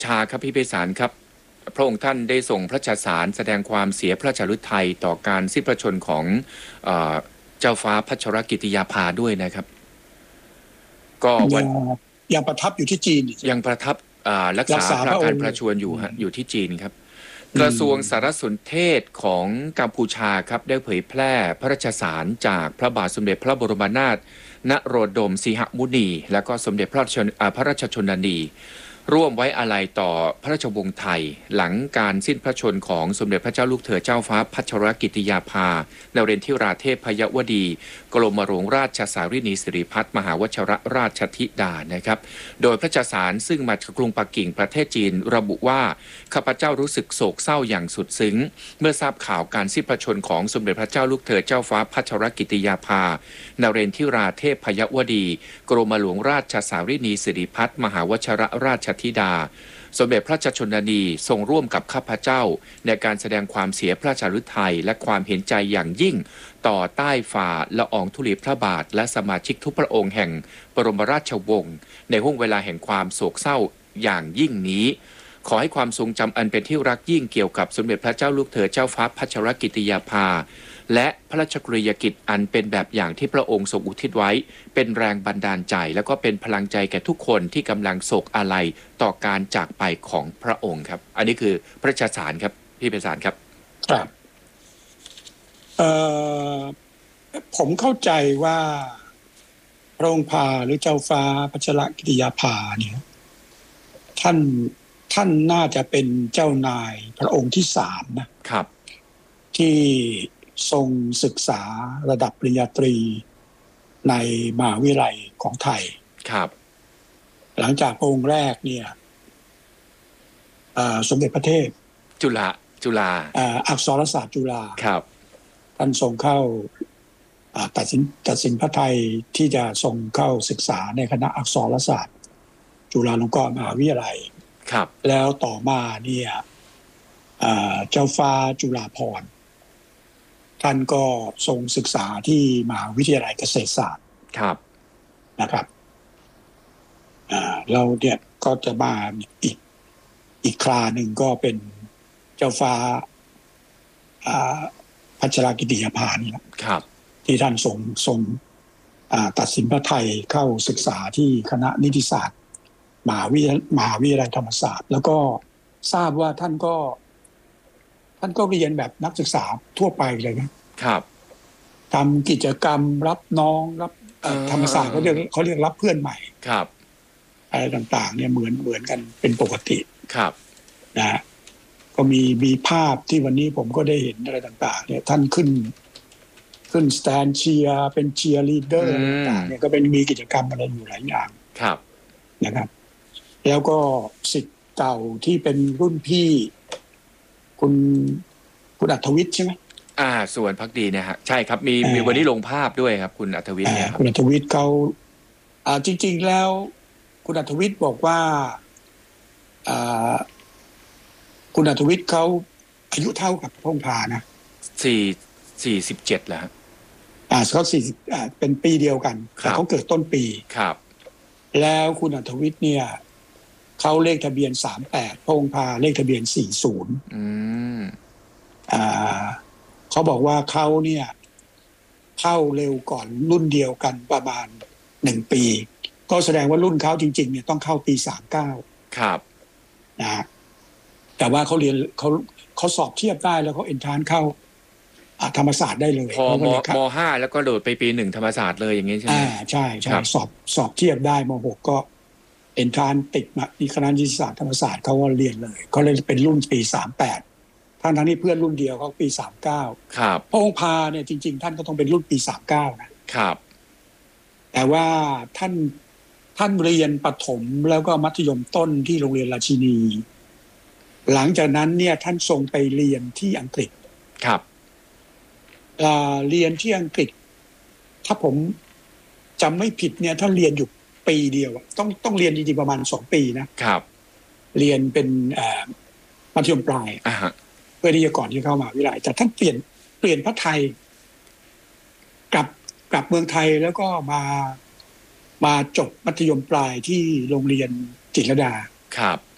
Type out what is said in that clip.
ชาครับพี่ไพศาลครับพระองค์ท่านได้ส่งพระราชสารแสดงความเสียพระราชฤทัยต่อการสิ้นพระชนม์ของเอ่อเจ้าฟ้าพัชรกิติยาภาด้วยนะครับก็วันยังประทับอยู่ที่จีนยังประทับรักษาพระการประชวรอยู่อยู่ที่จีนครับกระทรวงสารสนเทศของกัมพูชาครับได้เผยแพร่พระราชสารจากพระบาทสมเด็จพระบรมนาถนโรดมสีหมุนีและก็สมเด็จพระราชชนนีร่วมไว้อาลัยต่อพระราชวงศ์ไทยหลังการสิ้นพระชนม์ของสมเด็จพระเจ้าลูกเธอเจ้าฟ้าพัชรกิติยาภานเรนทิราเทพยวดีกรมหลวงราชสารินีสิริพัฒน์มหาวชรราชธิดานะครับโดยพระราชสารซึ่งมาจากกรุงปักกิ่งประเทศจีนระบุว่าข้าพเจ้ารู้สึกโศกเศร้าอย่างสุดซึ้งเมื่อทราบข่าวการสิ้นพระชนม์ของสมเด็จพระเจ้าลูกเธอเจ้าฟ้าพัชรกิติยาภานเรนทิราเทพยวดีกรมหลวงราชสารินีสิริพัฒน์มหาวชรราชธิดาสมเด็จพระราชชนนีทรงร่วมกับข้าพเจ้าในการแสดงความเสียพระราชฤทัยและความเห็นใจอย่างยิ่งต่อใต้ฝ่าละอองธุลีพระบาทและสมาชิกทุกพระองค์แห่งบรมราชวงศ์ในห้วงเวลาแห่งความโศกเศร้าอย่างยิ่งนี้ขอให้ความทรงจำอันเป็นที่รักยิ่งเกี่ยวกับสมเด็จพระเจ้าลูกเธอเจ้าฟ้าพัชรกิติยาภาและพระราชกรณียกิจอันเป็นแบบอย่างที่พระองค์ทรงอุทิศไว้เป็นแรงบันดาลใจและก็เป็นพลังใจแก่ทุกคนที่กำลังโศกอาลัยต่อการจากไปของพระองค์ครับอันนี้คือพระราชสารครับพี่ไพศาลครับครับผมเข้าใจว่าพระองค์พาหรือเจ้าฟ้าพัชรกิติยาภาเนี่ยท่านน่าจะเป็นเจ้านายพระองค์ที่3นะครับที่ทรงศึกษาระดับปริญญาตรีในมหาวิทยาลัยของไทยครับหลังจากพระองค์แรกเนี่ยสมเด็จพระเทพจุฬาอักษรศาสตร์จุฬาครับท่านทรงเข้าตัดสินพระทัยที่จะทรงเข้าศึกษาในคณะอักษรศาสตร์จุฬาลงกรณ์มหาวิทยาลัยครับแล้วต่อมาเนี่ยเจ้าฟ้าจุฬาภรณ์ท่านก็ทรงศึกษาที่มหาวิทยาลัยเกษตรศาสตร์ครับนะครับเราเนี่ยก็จะมาอีกคราหนึ่งก็เป็นเจ้าฟ้าพัชรกิติยาภานี่แหละที่ท่านทรงตัดสินพระทัยเข้าศึกษาที่คณะนิติศาสตร์มหาวิทยาลัยธรรมศาสตร์แล้วก็ทราบว่าท่านก็เรียนแบบนักศึกษาทั่วไปเลยนะครับทำกิจกรรมรับน้องรับธรรมศาสตร์เขาเรียกรับเพื่อนใหม่ครับอะไรต่างๆเนี่ยเหมือนกันเป็นปกติครับนะก็มีภาพที่วันนี้ผมก็ได้เห็นอะไรต่างๆเนี่ยท่านขึ้นสแตนเชียร์เป็นเชียร์ลีดเดอร์ต่างๆเนี่ยก็เป็นมีกิจกรรมอะไรอยู่หลายอย่างครับนะครับแล้วก็ศิษย์เก่าที่เป็นรุ่นพี่คุณอัธวิทย์ใช่ไหมส่วนพักดีนะฮะใช่ครับมีวันนี้ลงภาพด้วยครับคุณอัธวิทย์เนี่ยครับคุณอัธวิทย์เขาจริงๆแล้วคุณอัธวิทย์บอกว่าคุณอัธวิทย์เขาอายุเท่ากับพระองค์พานะ 47แล้วเขา40เป็นปีเดียวกันแต่เขาเกิดต้นปีครับแล้วคุณอัธวิทย์เนี่ยเขาเลขทะเบียน38พระองค์พาเลขทะเบียน40เขาบอกว่าเขาเนี่ยเข้าเร็วก่อนรุ่นเดียวกันประมาณ1ปีก็แสดงว่ารุ่นเขาจริงๆเนี่ยต้องเข้าปี39 ครับนะแต่ว่าเขาเรียนเขาสอบเทียบได้แล้วเขาเอนทรานซ์เข้าธรรมศาสตร์ได้เลยพอม.5 แล้วก็โดดไปปี1ธรรมศาสตร์เลยอย่างงี้ใช่ไหมใช่สอบเทียบได้ม.6 ก็เอนทรานซ์ติดมาที่คณะนิติศาสตร์ธรรมศาสตร์เขาก็เรียนเลยเขาเลยเป็นรุ่นปี38ทั้งที่เพื่อนรุ่นเดียวเขาปี39 ครับพระองค์พาเนี่ยจริงๆท่านก็ต้องเป็นรุ่นปี39 นะครับแต่ว่าท่านเรียนประถมแล้วก็มัธยมต้นที่โรงเรียนราชินีหลังจากนั้นเนี่ยท่านส่งไปเรียนที่อังกฤษครับเรียนที่อังกฤษถ้าผมจำไม่ผิดเนี่ยท่านเรียนอยู่ปีเดียวต้องเรียนจริงๆประมาณ2ปีนะครับเรียนเป็นมัธยมปลายเพื่อที่จะก่อนที่เข้ามหาวิทยาลัยแต่ท่านเปลี่ยนพระไทยกลับเมืองไทยแล้วก็มาจบมัธยมปลายที่โรงเรียนจิตรลดาครับ